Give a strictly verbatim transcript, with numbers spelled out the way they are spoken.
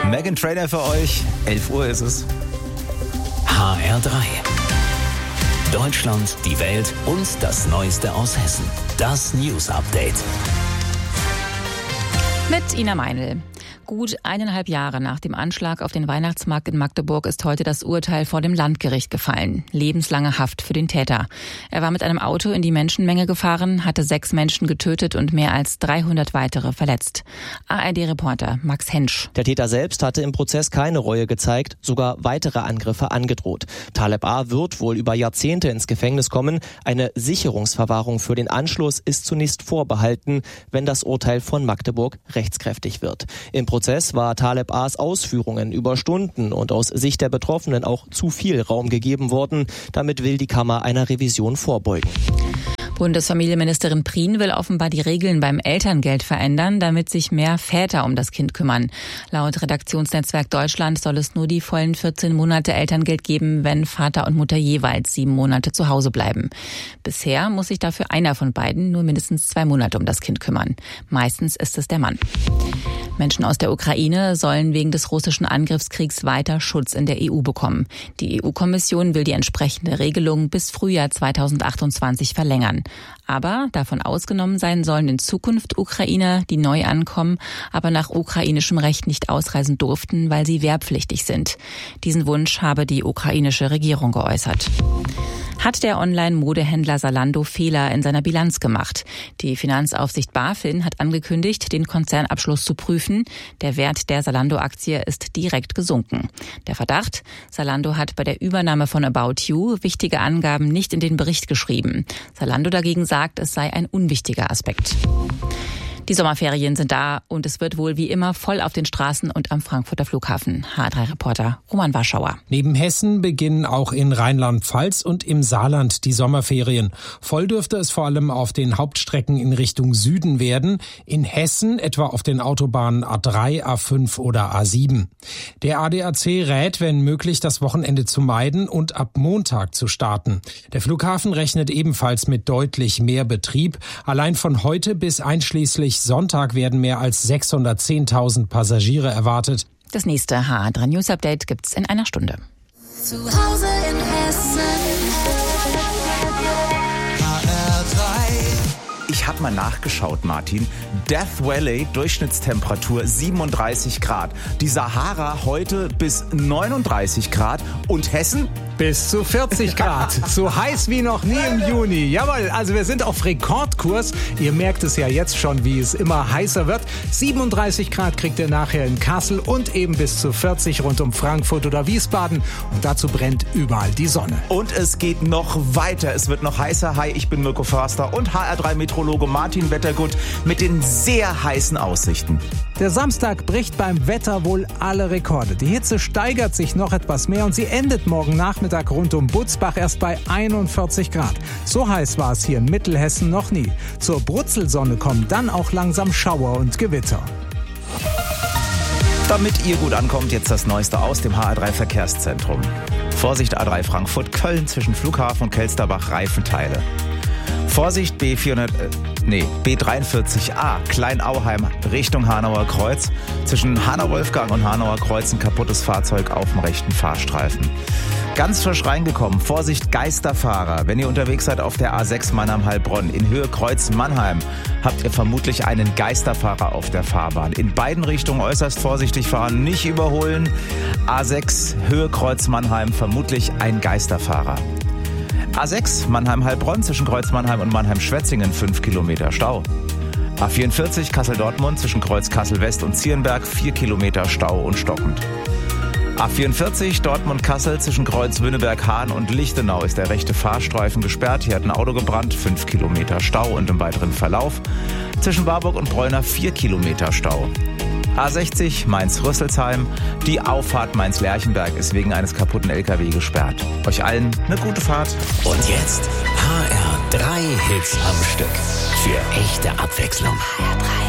Meghan Trainor für euch. elf Uhr ist es. H R drei. Deutschland, die Welt und das Neueste aus Hessen. Das News Update. Mit Ina Meinl. Gut eineinhalb Jahre nach dem Anschlag auf den Weihnachtsmarkt in Magdeburg ist heute das Urteil vor dem Landgericht gefallen. Lebenslange Haft für den Täter. Er war mit einem Auto in die Menschenmenge gefahren, hatte sechs Menschen getötet und mehr als dreihundert weitere verletzt. A R D-Reporter Max Hensch. Der Täter selbst hatte im Prozess keine Reue gezeigt, sogar weitere Angriffe angedroht. Taleb A. wird wohl über Jahrzehnte ins Gefängnis kommen. Eine Sicherungsverwahrung für den Anschluss ist zunächst vorbehalten, wenn das Urteil von Magdeburg rechtskräftig wird. Im Prozess war Taleb A.'s Ausführungen über Stunden und aus Sicht der Betroffenen auch zu viel Raum gegeben worden. Damit will die Kammer einer Revision vorbeugen. Bundesfamilienministerin Prien will offenbar die Regeln beim Elterngeld verändern, damit sich mehr Väter um das Kind kümmern. Laut Redaktionsnetzwerk Deutschland soll es nur die vollen vierzehn Monate Elterngeld geben, wenn Vater und Mutter jeweils sieben Monate zu Hause bleiben. Bisher muss sich dafür einer von beiden nur mindestens zwei Monate um das Kind kümmern. Meistens ist es der Mann. Menschen aus der Ukraine sollen wegen des russischen Angriffskriegs weiter Schutz in der E U bekommen. Die E U-Kommission will die entsprechende Regelung bis Frühjahr zweitausendachtundzwanzig verlängern. Aber davon ausgenommen sein sollen in Zukunft Ukrainer, die neu ankommen, aber nach ukrainischem Recht nicht ausreisen durften, weil sie wehrpflichtig sind. Diesen Wunsch habe die ukrainische Regierung geäußert. Hat der Online-Modehändler Zalando Fehler in seiner Bilanz gemacht? Die Finanzaufsicht BaFin hat angekündigt, den Konzernabschluss zu prüfen. Der Wert der Zalando-Aktie ist direkt gesunken. Der Verdacht: Zalando hat bei der Übernahme von About You wichtige Angaben nicht in den Bericht geschrieben. Zalando dagegen sagt, es sei ein unwichtiger Aspekt. Die Sommerferien sind da und es wird wohl wie immer voll auf den Straßen und am Frankfurter Flughafen. H R drei-Reporter Roman Warschauer. Neben Hessen beginnen auch in Rheinland-Pfalz und im Saarland die Sommerferien. Voll dürfte es vor allem auf den Hauptstrecken in Richtung Süden werden. In Hessen etwa auf den Autobahnen A drei, A fünf oder A sieben. Der A D A C rät, wenn möglich, das Wochenende zu meiden und ab Montag zu starten. Der Flughafen rechnet ebenfalls mit deutlich mehr Betrieb. Allein von heute bis einschließlich Sonntag werden mehr als sechshundertzehntausend Passagiere erwartet. Das nächste H R drei News Update gibt's in einer Stunde. Zu Hause in Hessen. H R drei. Ich habe mal nachgeschaut, Martin. Death Valley, Durchschnittstemperatur siebenunddreißig Grad. Die Sahara heute bis neununddreißig Grad. Und Hessen? Bis zu vierzig Grad. So heiß wie noch nie im Juni. Jawohl, also wir sind auf Rekordkurs. Ihr merkt es ja jetzt schon, wie es immer heißer wird. siebenunddreißig Grad kriegt ihr nachher in Kassel und eben bis zu vierzig rund um Frankfurt oder Wiesbaden. Und dazu brennt überall die Sonne. Und es geht noch weiter. Es wird noch heißer. Hi, ich bin Mirko Förster und H R drei Meteorologe Martin Wettergut mit den sehr heißen Aussichten. Der Samstag bricht beim Wetter wohl alle Rekorde. Die Hitze steigert sich noch etwas mehr und sie endet morgen Nachmittag rund um Butzbach erst bei einundvierzig Grad. So heiß war es hier in Mittelhessen noch nie. Zur Brutzelsonne kommen dann auch langsam Schauer und Gewitter. Damit ihr gut ankommt, jetzt das Neueste aus dem H R drei Verkehrszentrum. Vorsicht A drei Frankfurt, Köln zwischen Flughafen und Kelsterbach Reifenteile. Vorsicht B vierhundert, äh, nee, B dreiundvierzig A, Kleinauheim Richtung Hanauer Kreuz. Zwischen Hanau-Wolfgang und Hanauer Kreuz ein kaputtes Fahrzeug auf dem rechten Fahrstreifen. Ganz frisch reingekommen, Vorsicht Geisterfahrer. Wenn ihr unterwegs seid auf der A sechs Mannheim-Heilbronn in Höhe Kreuz Mannheim, habt ihr vermutlich einen Geisterfahrer auf der Fahrbahn. In beiden Richtungen äußerst vorsichtig fahren, nicht überholen. A sechs Höhe Kreuz Mannheim, vermutlich ein Geisterfahrer. A sechs Mannheim-Heilbronn zwischen Kreuz Mannheim und Mannheim-Schwetzingen fünf Kilometer Stau. A vierundvierzig Kassel-Dortmund zwischen Kreuz Kassel-West und Zierenberg vier Kilometer Stau und stockend. A vierundvierzig Dortmund-Kassel zwischen Kreuz Wünnenberg-Hahn und Lichtenau ist der rechte Fahrstreifen gesperrt. Hier hat ein Auto gebrannt, fünf Kilometer Stau und im weiteren Verlauf. Zwischen Warburg und Bräuner vier Kilometer Stau. A sechzig Mainz-Rüsselsheim. Die Auffahrt Mainz-Lerchenberg ist wegen eines kaputten L K W gesperrt. Euch allen eine gute Fahrt. Und jetzt H R drei Hits am Stück. Für echte Abwechslung. H R drei.